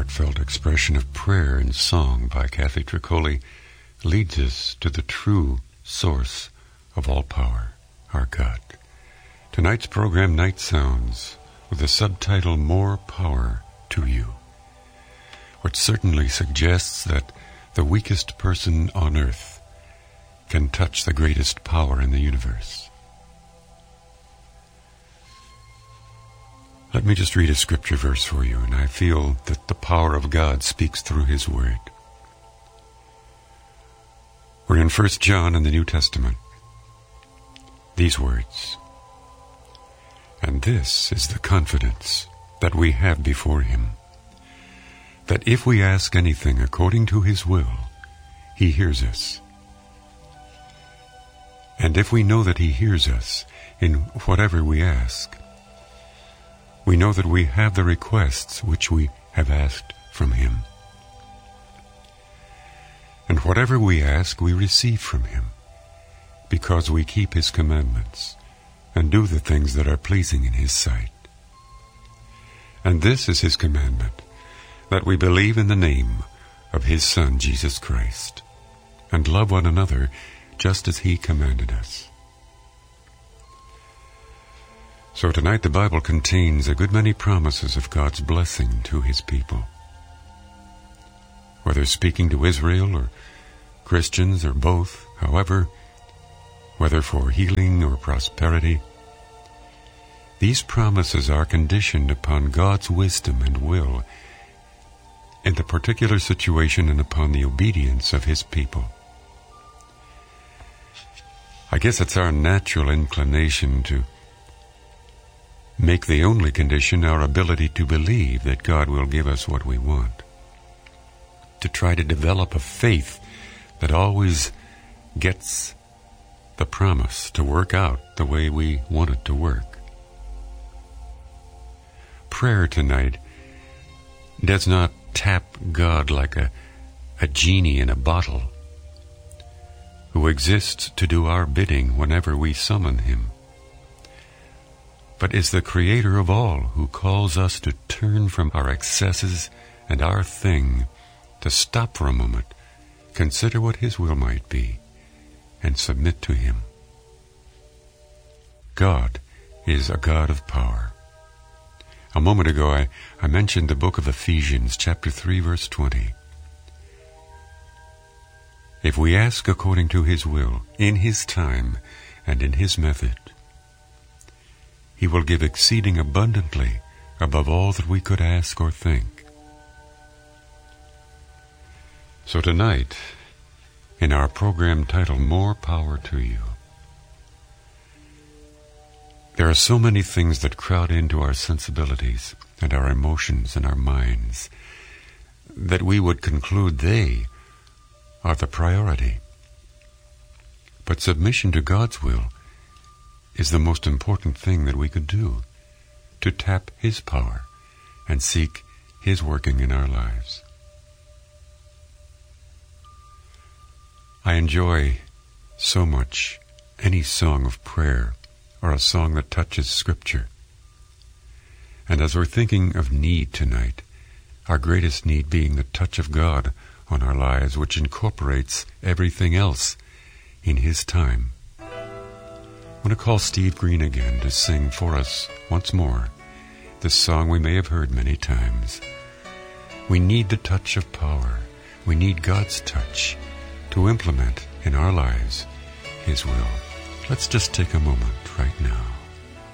heartfelt expression of prayer and song by Kathy Tricoli leads us to the true source of all power, our God. Tonight's program, Night Sounds, with the subtitle, More Power to You, which certainly suggests that the weakest person on earth can touch the greatest power in the universe. Let me just read a scripture verse for you, and I feel that the power of God speaks through His Word. We're in 1 John in the New Testament. These words, "And this is the confidence that we have before Him, that if we ask anything according to His will, He hears us. And if we know that He hears us in whatever we ask, we know that we have the requests which we have asked from Him. And whatever we ask, we receive from Him, because we keep His commandments and do the things that are pleasing in His sight. And this is His commandment, that we believe in the name of His Son, Jesus Christ, and love one another just as He commanded us." So tonight the Bible contains a good many promises of God's blessing to His people. Whether speaking to Israel or Christians or both, however, whether for healing or prosperity, these promises are conditioned upon God's wisdom and will in the particular situation and upon the obedience of His people. I guess it's our natural inclination to make the only condition our ability to believe that God will give us what we want, to try to develop a faith that always gets the promise to work out the way we want it to work. Prayer tonight does not tap God like a genie in a bottle who exists to do our bidding whenever we summon Him, but is the Creator of all, who calls us to turn from our excesses and our thing, to stop for a moment, consider what His will might be, and submit to Him. God is a God of power. A moment ago I mentioned the book of Ephesians, chapter 3, verse 20. If we ask according to His will, in His time, and in His method, He will give exceeding abundantly above all that we could ask or think. So tonight, in our program titled More Power to You, there are so many things that crowd into our sensibilities and our emotions and our minds that we would conclude they are the priority. But submission to God's will is the most important thing that we could do, to tap His power and seek His working in our lives. I enjoy so much any song of prayer or a song that touches Scripture. And as we're thinking of need tonight, our greatest need being the touch of God on our lives, which incorporates everything else in His time, I want to call Steve Green again to sing for us once more this song we may have heard many times. We need the touch of power. We need God's touch to implement in our lives His will. Let's just take a moment right now.